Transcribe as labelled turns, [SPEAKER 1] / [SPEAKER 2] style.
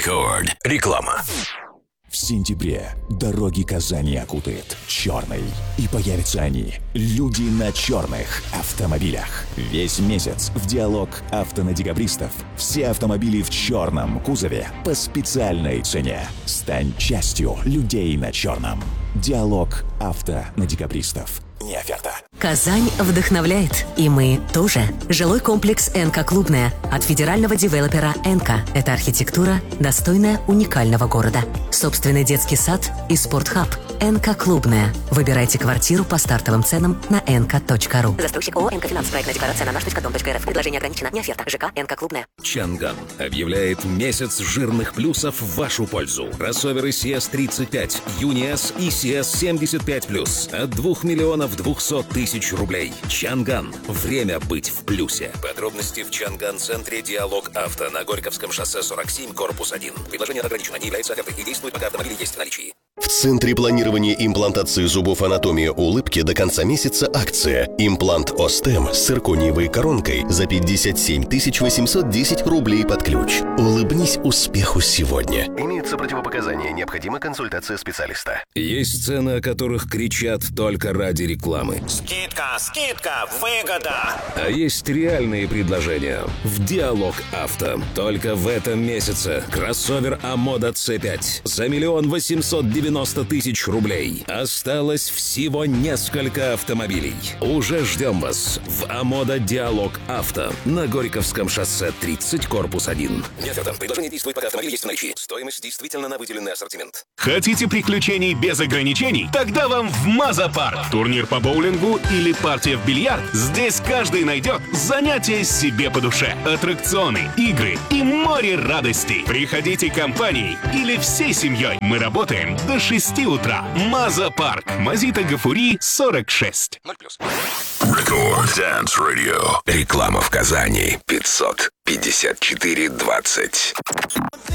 [SPEAKER 1] Рекорд. Реклама.
[SPEAKER 2] В сентябре дороги Казани окутает черный. И появятся они, люди на черных автомобилях. Весь месяц в диалог авто на декабристов. Все автомобили в черном кузове по специальной цене. Стань частью людей на черном. Диалог авто на декабристов. Не оферта.
[SPEAKER 3] Казань вдохновляет. И мы тоже. Жилой комплекс «НК Клубная» от федерального девелопера «НК». Это архитектура, достойная уникального города. Собственный детский сад и спортхаб. «НК Клубная». Выбирайте квартиру по стартовым ценам на nk.ru. Застройщик ООО «НК Финанс». Проектная декларация на наш.дом.рф. Предложение ограничено. Не оферта. ЖК «НК Клубная».
[SPEAKER 1] Чанган объявляет месяц жирных плюсов в вашу пользу. Кроссоверы CS35, UNI-S и CS75+. От 2 миллионов 200 тысяч рублей. Чанган. Время быть в плюсе. Подробности в Чанган-центре «Диалог Авто» на Горьковском шоссе 47, корпус 1. Предложение ограничено. Не является офертой и действует, пока автомобиль есть в наличии.
[SPEAKER 4] В Центре планирования имплантации зубов «Анатомия улыбки» до конца месяца акция. Имплант Остем с циркониевой коронкой за 57 810 рублей под ключ. Улыбнись успеху сегодня. Имеются противопоказания. Необходима консультация специалиста.
[SPEAKER 1] Есть цены, о которых кричат только ради рекламы.
[SPEAKER 5] Скидка, скидка, выгода.
[SPEAKER 1] А есть реальные предложения. В Диалог Авто. Только в этом месяце кроссовер Амода C5 за 1 890 000 рублей. Осталось всего несколько автомобилей. Уже ждем вас в Амода Диалог Авто на Горьковском шоссе 30, корпус 1. Нет, предложение действует, пока автомобиль есть в наличии. Стоимость действительно на выделенный ассортимент.
[SPEAKER 6] Хотите приключений без ограничений? Тогда вам в Маза-парк. Турнир по боулингу или партия в бильярд? Здесь каждый найдет занятие себе по душе. Аттракционы, игры и море радостей. Приходите компанией или всей семьей. Мы работаем до 6 утра. Маза-парк. Мазита Гафури, 46.
[SPEAKER 1] 0+.
[SPEAKER 4] Рекорд Dance Radio. Реклама в Казани. 554-20.